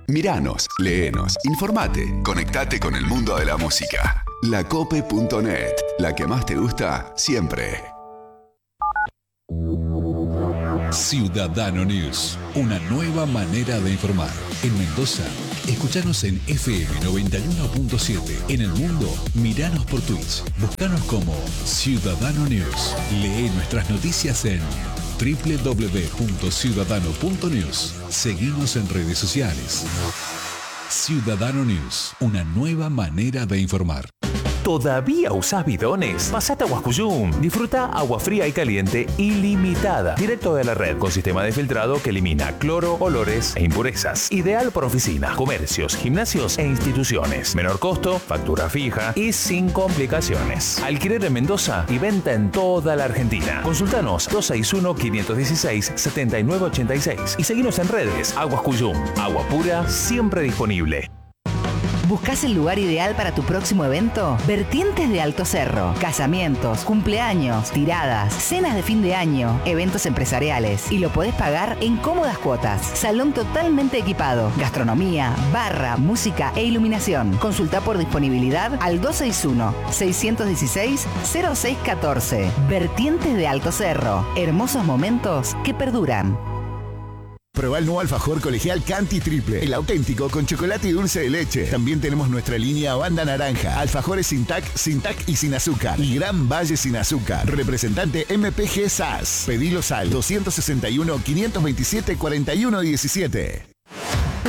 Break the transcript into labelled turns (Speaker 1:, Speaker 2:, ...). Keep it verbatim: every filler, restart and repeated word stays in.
Speaker 1: Miranos, léenos, informate, conectate con el mundo de la música. lacope punto net, la que más te gusta siempre.
Speaker 2: Ciudadano News, una nueva manera de informar. En Mendoza, escuchanos en F M noventa y uno punto siete. En el mundo, miranos por Twitch. Búscanos como Ciudadano News. Lee nuestras noticias en doble u doble u doble u punto ciudadano punto news. Seguimos en redes sociales. Ciudadano News, una nueva manera de informar.
Speaker 3: ¿Todavía usás bidones? Pasate a Huascuyum. Disfruta agua fría y caliente ilimitada. Directo de la red con sistema de filtrado que elimina cloro, olores e impurezas. Ideal para oficinas, comercios, gimnasios e instituciones. Menor costo, factura fija y sin complicaciones. Alquiler en Mendoza y venta en toda la Argentina. Consultanos dos seis uno, cinco uno seis, siete nueve ocho seis y seguinos en redes. Huascuyum. Agua pura, siempre disponible.
Speaker 4: ¿Buscas el lugar ideal para tu próximo evento? Vertientes de Alto Cerro. Casamientos, cumpleaños, tiradas, cenas de fin de año, eventos empresariales. Y lo podés pagar en cómodas cuotas. Salón totalmente equipado. Gastronomía, barra, música e iluminación. Consulta por disponibilidad al dos seis uno, seis uno seis, cero seis uno cuatro. Vertientes de Alto Cerro. Hermosos momentos que perduran.
Speaker 5: Probá el nuevo alfajor colegial Canti Triple, el auténtico con chocolate y dulce de leche. También tenemos nuestra línea Banda Naranja, alfajores sin tac, sin tac y sin azúcar. Y Gran Valle sin azúcar. Representante M P G S A S. Pedilo al dos seis uno, quinientos veintisiete, cuarenta y uno diecisiete.